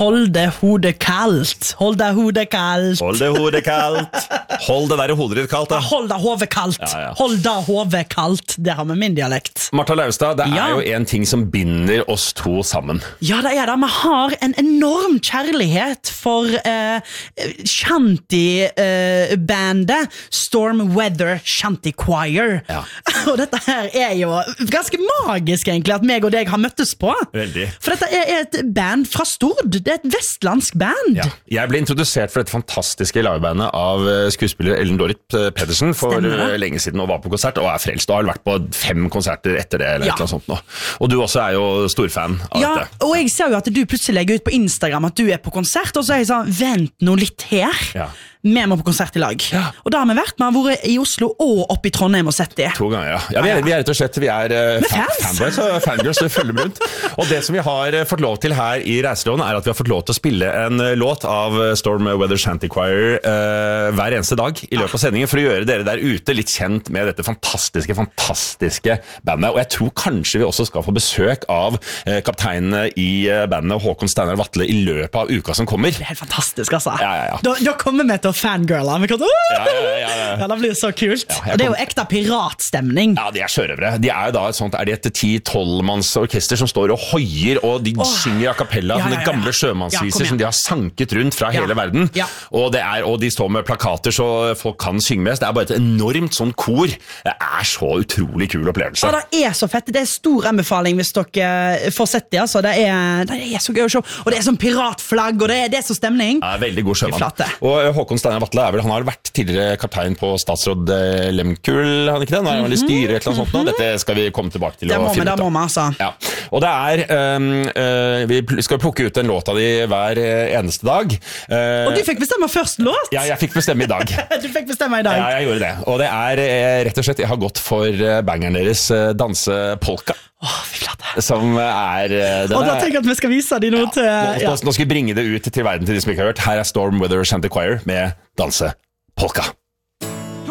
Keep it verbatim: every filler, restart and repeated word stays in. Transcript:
hold det hodet kaldt. Hold det hodet kaldt. Hold det hodet kaldt. Hold det der hodet ditt kaldt, da. Hold det hodet kaldt. Ja, ja. Hold det hodet kaldt. Det har med min dialekt. Martha Leivestad, det Ja. er jo en ting som binder oss to sammen. Ja, det er det. Vi har en enorm kjærlighet for uh, shanty-bandet uh, Storm Weather Shanty Choir. Ja. Og dette her er jo ganske magisk egentlig at meg og deg har møttes på. Veldig. For dette er et band fra Stord. Det er et vestlandsk band. Ja. Jeg ble introdusert for dette fantastiske livebandet av skuespiller Ellen Dorrit Pedersen for Stemmer. lenge siden og var på konsert og er frelst og har vært på fem konserter etter det eller Ja. et eller annet sånt nå. Og du også er jo storfan av Ja, dette. og jeg ser jo at du plutselig legger ut på Instagram at du er på konsert, og så er jeg sånn, vent nå litt her. Ja. Vi må på konsert i lag. Ja. Og da har vi vært, vi har vært i Oslo og oppe i Trondheim og sett det. To ganger, ja. ja vi, er, vi er rett og slett vi er uh, fan, fans. fanboys og fangirls og følger med rundt. Og det som vi har uh, fått lov til her i Reiseråden er at vi har fått lov til å spille en uh, låt av uh, Storm Weather Shanty Choir uh, hver eneste dag i løpet av sendingen for å gjøre dere der ute litt kjent med dette fantastiske, fantastiske bandet. Og jeg tror kanskje vi også skal få besøk av uh, kapteinene i uh, bandet Håkon Steinar Vatle i løpet av uka som kommer. Det er helt fantastisk, altså. Ja, ja, ja. Da, da kommer vi til å fangirle. Vi kan, uh! Ja, ja, ja, ja. ja, det blir så kult. Ja, jeg og det er jo kom- ekte piratstemning. Ja, de er sjørøvere. De er jo da et sånt, er de et ti-tolv manns orkester som står og hoier, og de Åh. synger a cappella, Ja, ja, sånne ja. gamle Ja, sjømannsviser kom igjen. som de har sanket rundt fra Ja. hele verden. Ja. Og, det er, og de står med plakater så folk kan synge med. Så det er bare et enormt sånn kor. Det er så utrolig kul opplevelse. Ja, det er så fett. Det er stor anbefaling hvis dere får sett det. Altså. Det, er, det er så gøy å se. Og det er sånn piratflagg, og det er, det er så stemning. Ja, veldig god sjømann. Flate. Og eh, Håkon Steinar Vatle er vel, han har vært tidligere kaptein på Statsråd eh, Lemkul, han ikke det? Nå er han vel i styret et eller annet sånt nå. Dette skal vi komme tilbake til Det å må vi, finne det ut må av. vi, altså. Ja. Og det er um, uh, vi pl- skal plukke ut en låt av de hver uh, eneste dag. Uh, Og du fikk bestemme først låt. Ja, jeg fikk bestemme i dag. Du fikk bestemme i dag. Ja, jeg gjorde det. Og det er uh, rett og slett, jeg har gått for uh, bangeren deres uh, Dansepolka. Åh, fy flate. Som er uh, den Og da er- tenker jeg at vi skal vise de noe til... nå, Ja. nå, nå skal vi bringe det ut til verden til de som ikke har hørt. Her er Storm Weather Shanty Choir med Dansepolka.